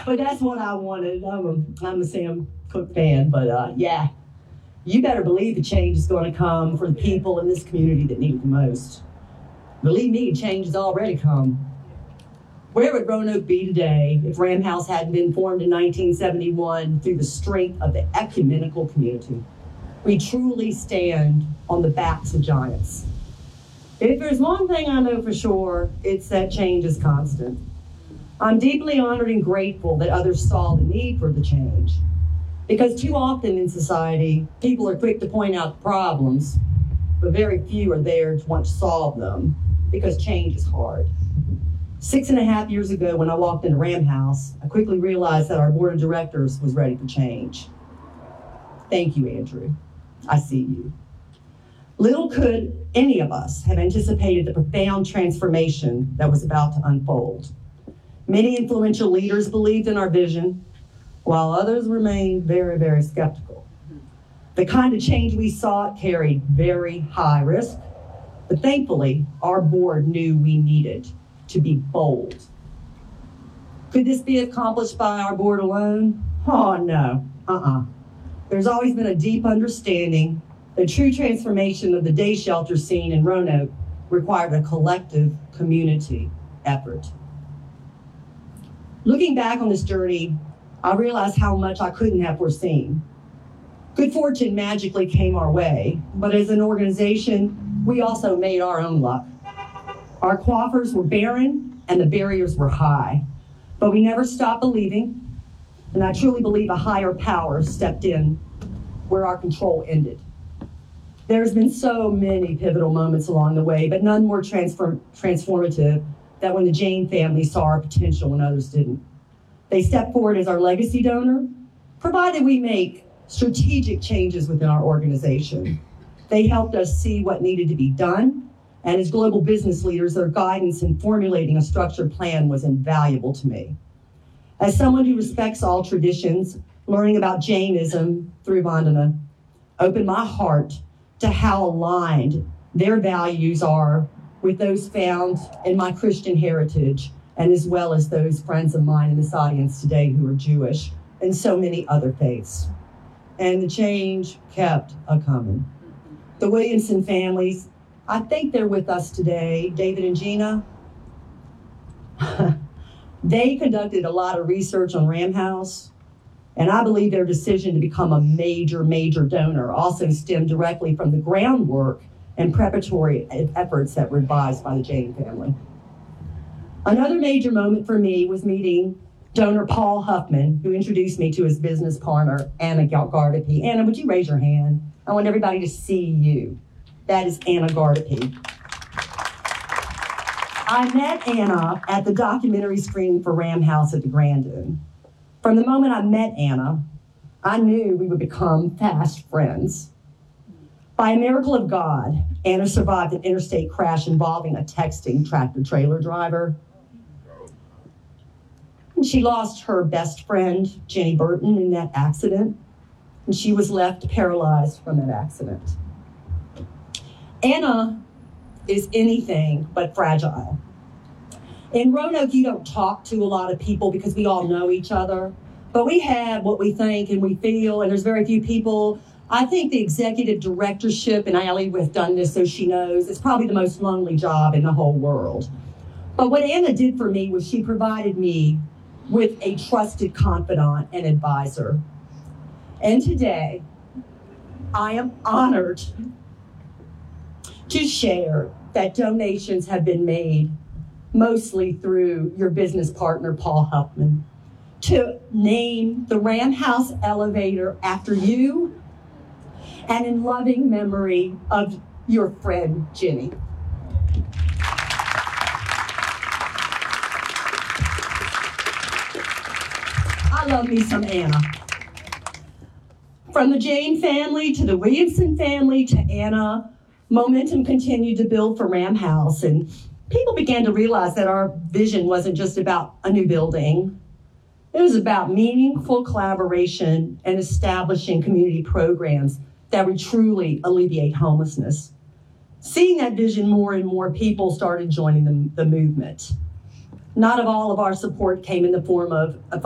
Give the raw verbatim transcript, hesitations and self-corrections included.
But that's what I wanted. I'm a, I'm a Sam Cooke fan, but uh, yeah, you better believe the change is going to come for the people in this community that need it the most. Believe me, change has already come. Where would Roanoke be today if Ram House hadn't been formed in nineteen seventy-one through the strength of the ecumenical community? We truly stand on the backs of giants. If there's one thing I know for sure, it's that change is constant. I'm deeply honored and grateful that others saw the need for the change. Because too often in society, people are quick to point out the problems, but very few are there to want to solve them, because change is hard. Six and a half years ago, when I walked into Ram House, I quickly realized that our board of directors was ready for change. Thank you, Andrew. I see you. Little could any of us have anticipated the profound transformation that was about to unfold. Many influential leaders believed in our vision, while others remained very, very skeptical. The kind of change we sought carried very high risk, but thankfully, our board knew we needed to be bold. Could this be accomplished by our board alone? Oh, no, uh-uh. There's always been a deep understanding that true transformation of the day shelter scene in Roanoke required a collective community effort. Looking back on this journey, I realized how much I couldn't have foreseen. Good fortune magically came our way, but as an organization, we also made our own luck. Our coffers were barren and the barriers were high, but we never stopped believing, and I truly believe a higher power stepped in where our control ended. There's been so many pivotal moments along the way, but none more transform transformative than when the Jane family saw our potential when others didn't. They stepped forward as our legacy donor, provided we make strategic changes within our organization. They helped us see what needed to be done, and as global business leaders, their guidance in formulating a structured plan was invaluable to me. As someone who respects all traditions, learning about Jainism through Vandana opened my heart to how aligned their values are with those found in my Christian heritage, and as well as those friends of mine in this audience today who are Jewish, and so many other faiths. And the change kept a-coming. The Williamson families, I think they're with us today, David and Gina. They conducted a lot of research on Ram House, and I believe their decision to become a major, major donor also stemmed directly from the groundwork and preparatory efforts that were advised by the Jane family. Another major moment for me was meeting donor Paul Huffman, who introduced me to his business partner, Anna Gardapi. Anna, would you raise your hand? I want everybody to see you. That is Anna Gardapi. I met Anna at the documentary screening for Ram House at the Grandin. From the moment I met Anna, I knew we would become fast friends. By a miracle of God, Anna survived an interstate crash involving a texting tractor-trailer driver. And she lost her best friend, Jenny Burton, in that accident, and she was left paralyzed from that accident. Anna is anything but fragile. In Roanoke, you don't talk to a lot of people because we all know each other, but we have what we think and we feel, and there's very few people. I think the executive directorship, and Allie have done this so she knows, it's probably the most lonely job in the whole world. But what Anna did for me was she provided me with a trusted confidant and advisor. And today, I am honored to share that donations have been made, mostly through your business partner, Paul Huffman, to name the Ram House elevator after you and in loving memory of your friend, Jenny. I love me some Anna. From the Jane family to the Williamson family to Anna, momentum continued to build for Ram House, and people began to realize that our vision wasn't just about a new building. It was about meaningful collaboration and establishing community programs that would truly alleviate homelessness. Seeing that vision, more and more people started joining the, the movement. Not of all of our support came in the form of a